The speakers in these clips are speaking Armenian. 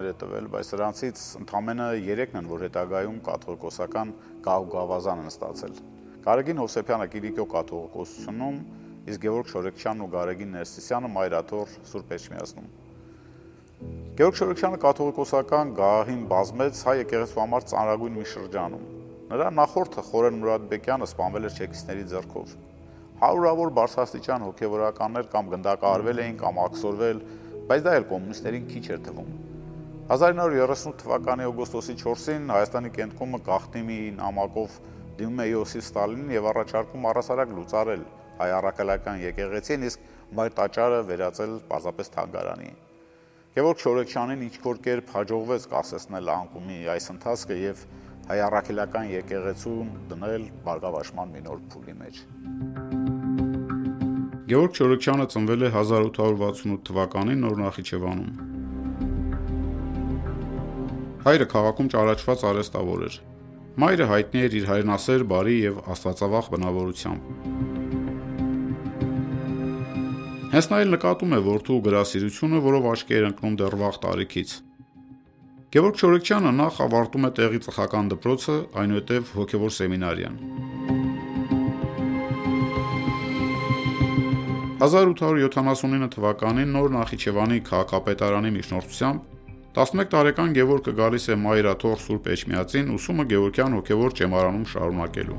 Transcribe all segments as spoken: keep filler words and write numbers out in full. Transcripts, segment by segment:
պատվեր է տվել, բայց սրանցից ընդամենը երեքն են, որ հետագայում կաթողիկոսական գահ ու գավազան են ստացել։ Գարեգին Հովսեփյանը Կիլիկիո կաթողիկոսությունում, իսկ Գևորգ Չորեքչյանն ու Գարեգին Ներսիսյանը Մայրաթոր Սուրբ Էջմիածնում։ Գևորգ Չորեքչյանը կաթողիկոսական գահին բազմեց հայ եկեղեցու համար ծանրագույն մի շրջանում։ Նրա նախորդը Խորեն Մուրադբեկյանը սպանվել էր չեքիստների ձեռքով։ Հարյուրավոր բարձրաստիճան հոգևորականներ կամ գնդակահարվել էին կամ աքսորվել, բայց դա էլ կոմունիստերին քիչ էր թվում։ հազար ինը հարյուր երեսունութ թվականի օգոստոսի չորսին Հայաստանի կենտկոմը գաղտնի մի նամակով դիմում է Իոսիֆ Ստալինին եւ առաջարկում առասարակ լուծարել հայ առաքելական եկեղեցին, իսկ մայր տաճարը վերածել պարզապես թանգարանի։ Գևորգ Չորեքչյանին ինչ-որ կերպ հաջողվեց կասեցնել անկումի այս ընթացքը եւ հայ առաքելական եկեղեցուն դնել բարգավաճման մի նոր փուլի մեջ։ Գևորգ Չորեքչյանը ծնվել է հազար ութ հարյուր վաթսունութ թվականին Նոր Նախիջևանում։ Հայրը քաղաքում ճանաչված արհեստավոր էր։ Մայրը հայտնի էր իր հայրենասեր, բարի եւ աստվածավախ բնավորությամբ։ Հենց նա էլ նկատում է որդու գրասիրությունը, որով աչքի էր ընկնում դեռ վաղ տարիքից։ Գևորգ Չորեքչյանը նախ ավարտում է տեղի ծխական դպրոցը, այնուհետև հոգևոր սեմինարիան։ հազար ութ հարյուր յոթանասունինը թվականին Նոր Նախիջևանի քաղաքապետարանի միջնորդությամբ տասնմեկ տարեկան Գևորգը գալիս է Մայրաթոր Սուրբ Էջմիածին ուսումը Գևորգյան հոգևոր ճեմարանում շարունակելու։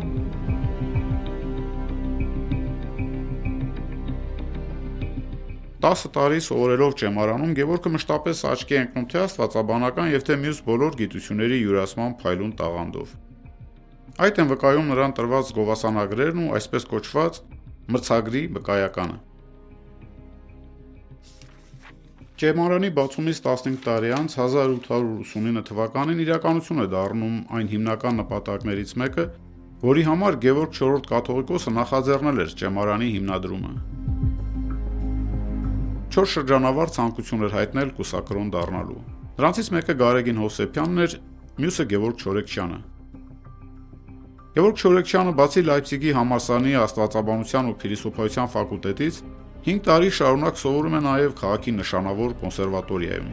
տասը տարի սովորելով ճեմարանում Գևորգը մշտապես աչքի է ընկնում թե աստվածաբանական եւ թե մյուս բոլոր գիտությունների յուրացման փայլուն տաղանդով։ Այդ են վկայում նրան տրված գովասանագրերն ու այսպես կոչված մրցագրի վկայականը։ Ճեմարանի բացումից տասնհինգ տարի անց հազար ութ հարյուր ութսունինը թվականին իրականություն է դառնում այն հիմնական նպատակներից մեկը, որի համար Գևորգ չորրորդ կաթողիկոսը նախաձեռնել էր ճեմարանի հիմնադրումը։ Չորս շրջանավար ցանկություն էր հայտնել կուսակրոն դառնալու։ Նրանցից մեկը Գարեգին Հովսեփյանն էր, մյուսը Գևորգ Չորեքչյանը։ Գևորգ Չորեքչյանը բացի Լայպցիգի համալսարանի աստվածաբանության ու փիլիսոփայության ֆակուլտետից հինգ տարի շարունակ սովորում է նաև քաղաքի նշանավոր կոնսերվատորիայում։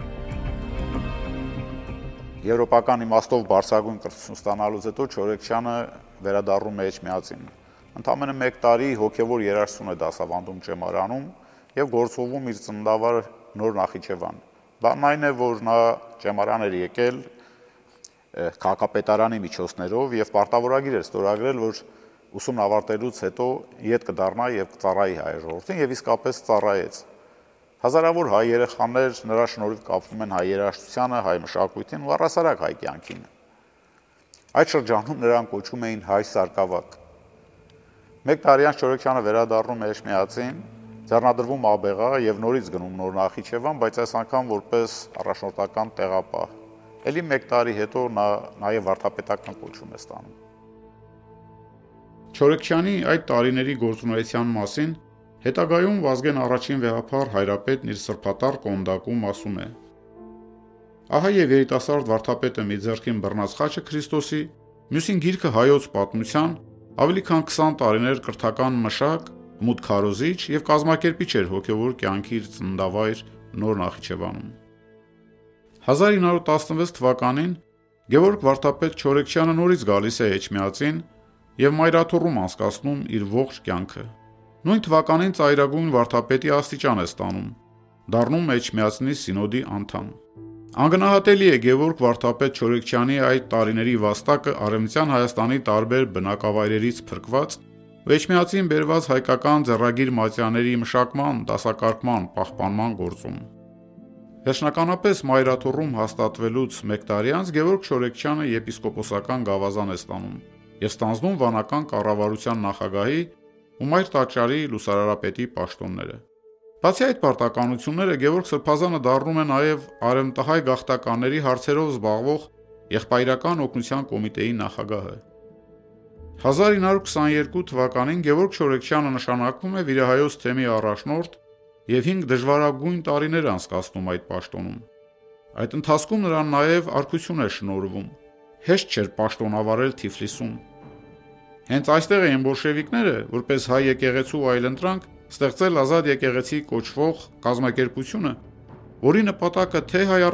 Եվրոպական իմաստով բարձրագույն կրթություն ստանալուց հետո Չորեքչյանը վերադառնում է Էջմիածին։ Ընդամենը մեկ տարի հոգևոր երաժշտություն է դասավանդում ճեմարանում եւ գործողում իր ծննդավար Նոր Նախիջևան։ Բանն այն է, որ նա ճեմարան էր եկել քաղաքապետարանի միջոցներով եւ պարտավորագիր էր ստորագրել, որ ուսումն ավարտելուց հետո ետ կդառնա եւ կծառայի հայ ժողովրդին եւ իսկապես ծառայեց։ Հազարավոր հայ երեխաներ նրա շնորհիվ կապվում են հայ երաժշտությանը, հայ մշակույթին ու առասարակ հայ կյանքին։ Այդ շրջանում նրան կոչում էին հայ սարկավակ։ Մեկ տարի անց Չորեքչյանը վերադառնում է Էջմիածին, ձեռնադրվում աբեղա եւ նորից գնում Նոր Նախիջևան, բայց այս անգամ որպես առաջնորդական տեղապահ։ Էլի մեկ տարի հետո նա նաեւ վարդապետական կոչում է ստանում։ Չորեքչյանի այդ տարիների գործունեության մասին հետագայում Վազգեն առաջին վեհափառ հայրապետն իր սրբատառ կոնդակում ասում է. Ահա եւ երիտասարդ վարդապետը մի ձեռքին բռնած խաչը Քրիստոսի, մյուսին գիրքը հայոց պատմության, ավելի քան քսան տարիներ կրթական մշակ, մուտք քարոզիչ եւ կազմակերպիչ էր հոգեվոր կյանքի իր ծննդավայր Նոր Նախիջևանում։ հազար ինը հարյուր տասնվեց թվականին Գևորգ վարդապետ Չորեքչյանը նորից գալիս է Էջմիածին եւ Մայրաթոռում անցկացնում իր ողջ կյանքը։ Նույն թվականին ծայրագույն վարդապետի աստիճան է ստանում, դառնում Էջմիածնի սինոդի անդամ։ Անգնահատելի է Գևորգ վարդապետ Չորեքչյանի այդ տարիների վաստակը Արևմտյան Հայաստանի տարբեր բնակավայրերից փրկված ու Էջմիածին բերված հայկական ձեռագիր մատյաների մշակման, դասակարգման, պահպանման գործում։ Վերջնականապես Մայրաթոռում հաստատվելուց մեկ տարի անց Գևորգ Չորեքչյանը եպիսկոպոսական գավազան է ստանում եւ ստանձնում վանական կառավարության նախագահի ու Մայր տաճարի լուսարարապետի պաշտոնները։ Բացի այդ պարտականությունները Գևորգ Սրբազանը դառնում է նաև արևմտահայ գաղթականների հարցերով զբաղվող եղբայրական օգնության կոմիտեի նախագահը։ հազար ինը հարյուր քսաներկու թվականին Գևորգ Չորեքչյանը նշանակվում է վիրահայոց թեմի առաջնորդ եւ հինգ դժվարագույն տարիներ անցկացնում այդ պաշտոնում։ Այդ ընթացքում նրան նաև արքություն է շնորհվում։ Հեշտ չէր պաշտոնավարել Թիֆլիսում։ Հենց այստեղ էին բոլշևիկները, որպես հայ եկեղեցու այլընտրանք, ստեղծել ազատ եկեղեցի կոչվող կազմակերպությունը, որի նպատակը թե հայ